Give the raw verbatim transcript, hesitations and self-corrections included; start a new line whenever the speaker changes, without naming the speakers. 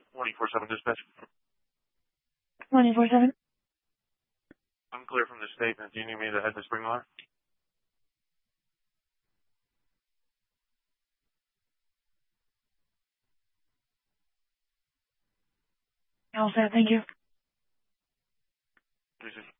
twenty-four seven dispatch.
twenty-four seven.
I'm clear from this statement. Do you need me to head to Spring Mart?
All set, thank you.
This is